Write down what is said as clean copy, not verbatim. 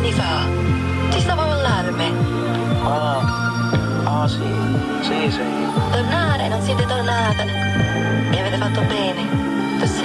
anni fa. Ci stavo all'allarme. Sì. Tornare, non siete tornate. E avete fatto bene.